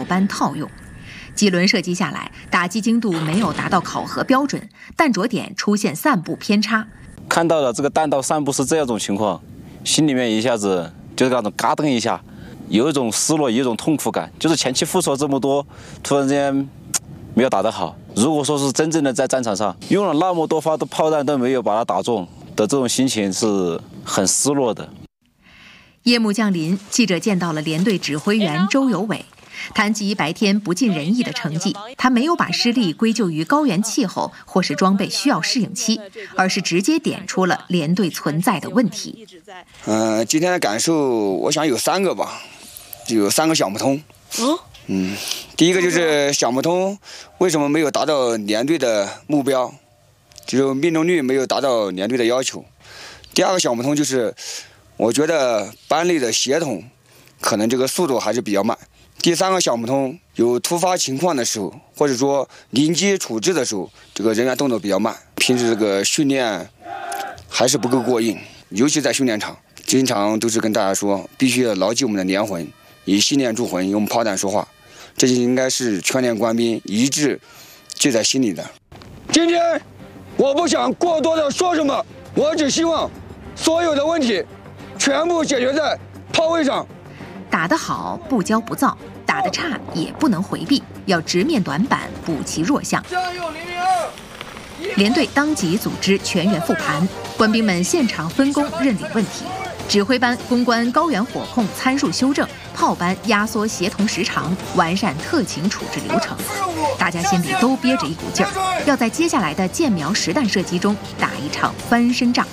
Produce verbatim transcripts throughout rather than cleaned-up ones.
班套用。几轮射击下来，打击精度没有达到考核标准，弹着点出现散布偏差。 看到了这个弹道散布是这样一种情况，心里面一下子就是那种嘎噔一下，有一种失落，有一种痛苦感，就是前期付出了这么多，突然之间没有打得好。如果说是真正的在战场上用了那么多发的炮弹都没有把它打中的这种心情是很失落的。 夜幕降临，记者见到了连队指挥员周有伟。谈及白天不尽人意的成绩，他没有把失利归咎于高原气候或是装备需要适应期，而是直接点出了连队存在的问题。 嗯、呃，今天的感受，我想有三个吧，就有三个想不通。 哦， 嗯，第一个就是想不通为什么没有达到连队的目标，就是命中率没有达到连队的要求。第二个想不通就是，我觉得班内的协同可能这个速度还是比较慢。第三个想不通，有突发情况的时候，或者说临机处置的时候，这个人员动作比较慢。平时这个训练还是不够过硬，尤其在训练场，经常都是跟大家说，必须要牢记我们的连魂，以信念铸魂，用炮弹说话。这就应该是全连官兵一致记在心里的。今天我不想过多的说什么，我只希望所有的问题全部解决在炮位上。 打得好不骄不躁，打得差也不能回避，要直面短板，补其弱项。 加油零零二！ 连队当即组织全员复盘，官兵们现场分工认领问题。指挥班攻关高原火控参数修正，炮班压缩协同时长，完善特情处置流程。大家心里都憋着一股劲儿，要在接下来的箭瞄实弹射击中打一场翻身仗。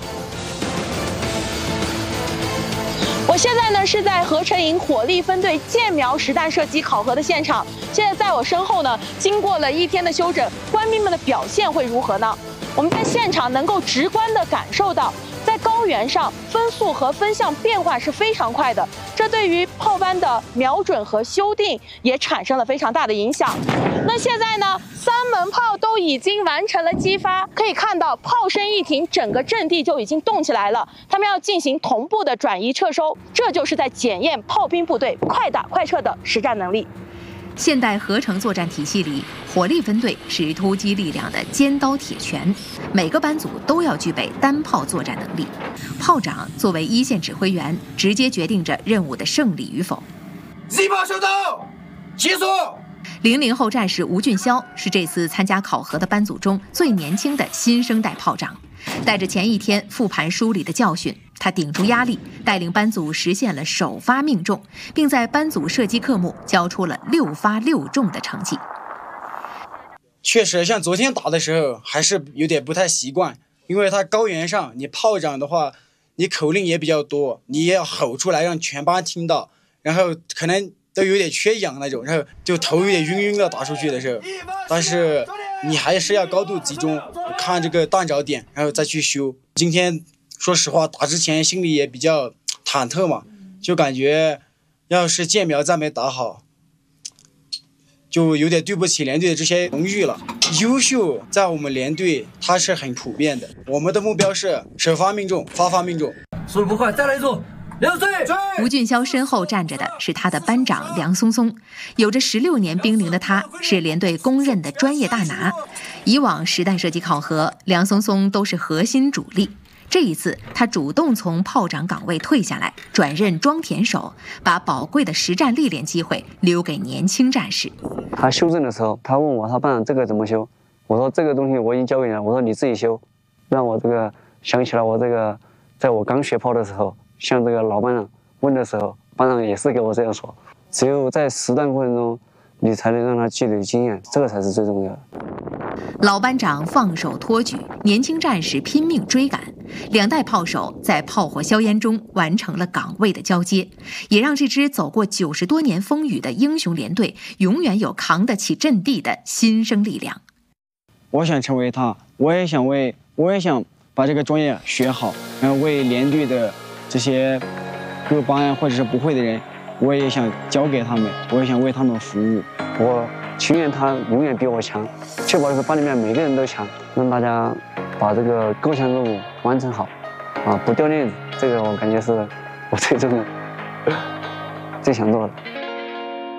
我现在呢是在合成营火力分队箭瞄实弹射击考核的现场。现在在我身后呢，经过了一天的休整，官兵们的表现会如何呢？我们在现场能够直观地感受到，在高原上分速和分向变化是非常快的，这对于炮班的瞄准和修订也产生了非常大的影响。那现在呢，三门炮都已经完成了击发，可以看到炮声一停，整个阵地就已经动起来了。他们要进行同步的转移撤收，这就是在检验炮兵部队快打快撤的实战能力。 现代合成作战体系里，火力分队是突击力量的尖刀铁拳，每个班组都要具备单炮作战能力。炮长作为一线指挥员，直接决定着任务的胜利与否。 Z 炮收到，结束。 零零后战士吴俊霄是这次参加考核的班组中最年轻的新生代炮长，带着前一天复盘梳理的教训，他顶住压力，带领班组实现了首发命中，并在班组射击科目交出了六发六中的成绩。 确实，像昨天打的时候还是有点不太习惯，因为他高原上，你炮长的话，你口令也比较多，你也要吼出来让全班听到，然后可能都有点缺氧那种，然后就头有点晕晕的打出去的时候，但是你还是要高度集中，看这个弹着点，然后再去修。今天说实话，打之前心里也比较忐忑嘛，就感觉要是箭瞄再没打好，就有点对不起连队的这些荣誉了。优秀在我们连队它是很普遍的，我们的目标是首发命中，发发命中。 速度不快，再来一组。六岁， 吴俊霄身后站着的是他的班长梁松松，有着十六年兵龄的他，是连队公认的专业大拿。以往实弹射击考核，梁松松都是核心主力。这一次，他主动从炮长岗位退下来，转任装填手，把宝贵的实战历练机会留给年轻战士。 他修正的时候，他问我，他班长这个怎么修？我说这个东西我已经教给你了，我说你自己修。让我这个想起来，我这个在我刚学炮的时候，向这个老班长问的时候，班长也是给我这样说。只有在实战过程中，你才能让他积累经验，这个才是最重要的。 老班长放手托举，年轻战士拼命追赶，两代炮手在炮火硝烟中完成了岗位的交接，也让这支走过九十多年风雨的英雄连队永远有扛得起阵地的新生力量。 我想成为他，我也想为，我也想把这个专业学好，然后为连队的这些各班或者是不会的人，我也想教给他们，我也想为他们服务。 我情愿他永远比我强，确保这个班里面每个人都强，让大家把这个各项任务完成好，啊，不掉链子，这个我感觉是我最重要、最想做的。